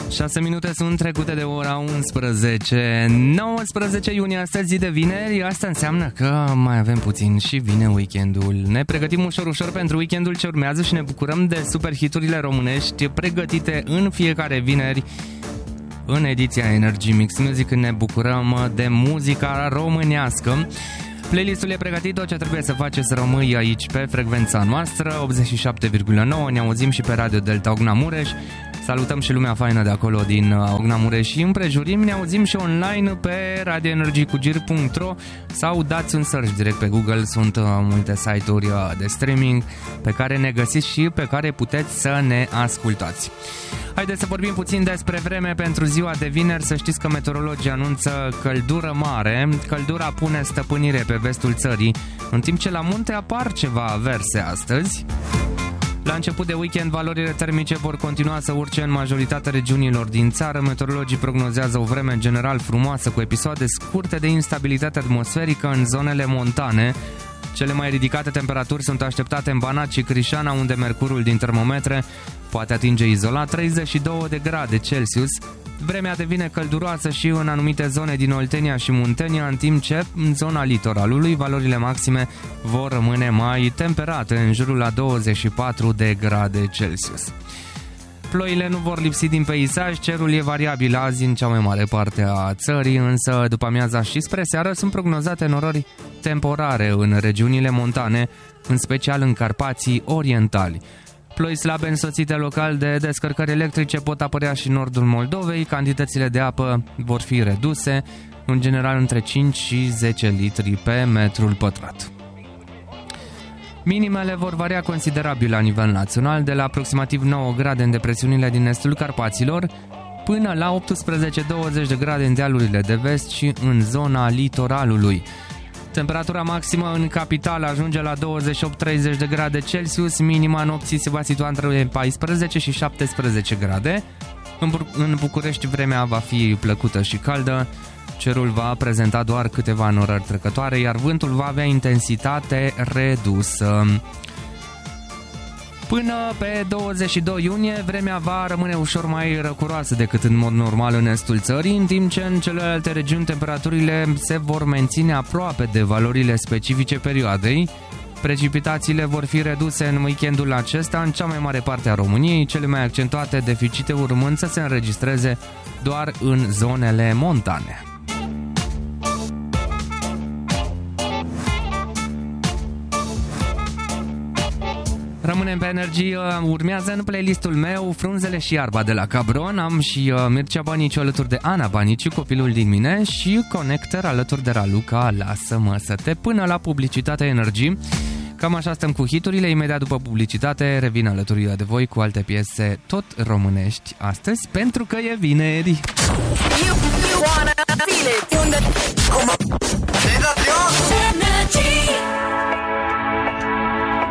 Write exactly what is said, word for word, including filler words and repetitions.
șase minute sunt trecute de ora unsprezece. nouăsprezece iunie, astăzi zi de vineri. Asta înseamnă că mai avem puțin și vine weekendul. Ne pregătim ușor, ușor pentru weekendul ce urmează și ne bucurăm de super hiturile românești pregătite în fiecare vineri în ediția Energy Mix Music. Ne bucurăm de muzica românească. Playlistul e pregătit, tot ce trebuie să faci să rămâi aici pe frecvența noastră optzeci și șapte virgulă nouă. Ne auzim și pe Radio Delta Ogna Mureș. Salutăm și lumea faină de acolo din Ogna Mureș și împrejurim. Ne auzim și online pe radio energy cu gir punct ro sau dați un search direct pe Google. Sunt multe site-uri de streaming pe care ne găsiți și pe care puteți să ne ascultați. Haideți să vorbim puțin despre vreme pentru ziua de vineri. Să știți că meteorologii anunță căldură mare. Căldura pune stăpânire pe vestul țării, în timp ce la munte apar ceva averse astăzi. La început de weekend, valorile termice vor continua să urce în majoritatea regiunilor din țară. Meteorologii prognozează o vreme în general frumoasă, cu episoade scurte de instabilitate atmosferică în zonele montane. Cele mai ridicate temperaturi sunt așteptate în Banat și Crișana, unde mercurul din termometre poate atinge izolat treizeci și două de grade Celsius. Vremea devine călduroasă și în anumite zone din Oltenia și Muntenia, în timp ce în zona litoralului valorile maxime vor rămâne mai temperate, în jurul la douăzeci și patru de grade Celsius. Ploile nu vor lipsi din peisaj, cerul e variabil azi în cea mai mare parte a țării, însă după amiaza și spre seară sunt prognozate norări temporare în regiunile montane, în special în Carpații Orientali. Ploi slabe însoțite local de descărcări electrice pot apărea și în nordul Moldovei. Cantitățile de apă vor fi reduse, în general între cinci și zece litri pe metrul pătrat. Minimele vor varia considerabil la nivel național, de la aproximativ nouă grade în depresiunile din estul Carpaților până la optsprezece douăzeci de grade în dealurile de vest și în zona litoralului. Temperatura maximă în capitală ajunge la douăzeci și opt treizeci de grade Celsius, minima nopții se va situa între paisprezece și șaptesprezece grade. În București vremea va fi plăcută și caldă, cerul va prezenta doar câteva norări trecătoare, iar vântul va avea intensitate redusă. Până pe douăzeci și doi iunie, vremea va rămâne ușor mai răcuroasă decât în mod normal în estul țării, în timp ce în celelalte regiuni temperaturile se vor menține aproape de valorile specifice perioadei. Precipitațiile vor fi reduse în weekendul acesta în cea mai mare parte a României, cele mai accentuate deficite urmând să se înregistreze doar în zonele montane. Rămânem pe energie, urmează în playlistul meu Frunzele și iarba de la Cabron. Am și uh, Mircea Baniciu alături de Ana Baniciu, Copilul din mine, și Connector alături de Raluca, Lasă-mă să te, până la publicitatea Energy. Cam așa stăm cu hiturile. Imediat după publicitate revin alături de voi cu alte piese tot românești astăzi, pentru că e vineri.